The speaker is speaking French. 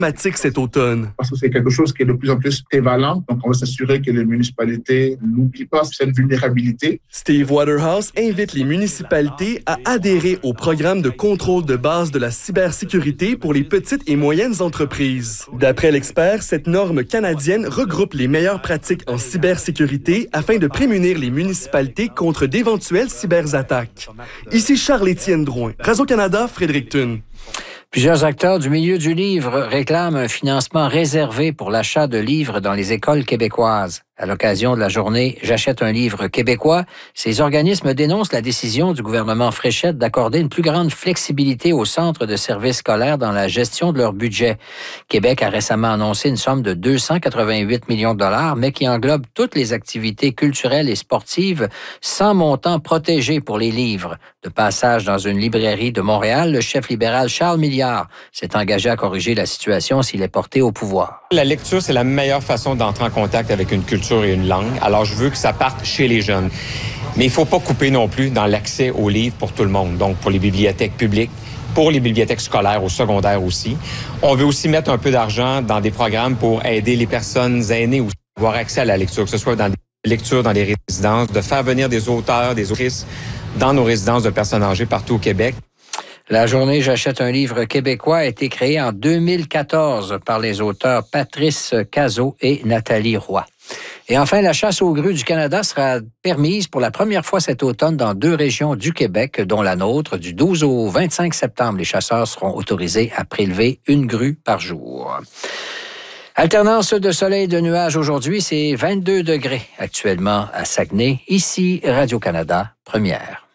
cet automne. Parce que c'est quelque chose qui est de plus en plus prévalent. Donc, on va s'assurer que les municipalités n'oublient pas cette vulnérabilité. Steve Waterhouse invite les municipalités à adhérer au programme de contrôle de base de la cybersécurité pour les petites et moyennes entreprises. D'après l'expert, cette norme canadienne regroupe les meilleures pratiques en cybersécurité afin de prémunir les municipalités contre d'éventuelles cyberattaques. Ici Charles-Étienne Drouin, Radio-Canada, Fredericton. Plusieurs acteurs du milieu du livre réclament un financement réservé pour l'achat de livres dans les écoles québécoises. À l'occasion de la journée « J'achète un livre québécois », ces organismes dénoncent la décision du gouvernement Fréchette d'accorder une plus grande flexibilité aux centres de services scolaires dans la gestion de leur budget. Québec a récemment annoncé une somme de 288 millions de dollars, mais qui englobe toutes les activités culturelles et sportives sans montant protégé pour les livres. De passage dans une librairie de Montréal, le chef libéral Charles Milliard s'est engagé à corriger la situation s'il est porté au pouvoir. La lecture, c'est la meilleure façon d'entrer en contact avec une culture et une langue. Alors, je veux que ça parte chez les jeunes. Mais il ne faut pas couper non plus dans l'accès aux livres pour tout le monde. Donc, pour les bibliothèques publiques, pour les bibliothèques scolaires, au secondaire aussi. On veut aussi mettre un peu d'argent dans des programmes pour aider les personnes aînées aussi à avoir accès à la lecture, que ce soit dans des lectures dans les résidences, de faire venir des auteurs, des autrices dans nos résidences de personnes âgées partout au Québec. La journée « J'achète un livre québécois » a été créée en 2014 par les auteurs Patrice Cazot et Nathalie Roy. Et enfin, la chasse aux grues du Canada sera permise pour la première fois cet automne dans 2 régions du Québec, dont la nôtre. Du 12 au 25 septembre, les chasseurs seront autorisés à prélever 1 grue par jour. Alternance de soleil et de nuages aujourd'hui, c'est 22 degrés actuellement à Saguenay. Ici, Radio-Canada, première.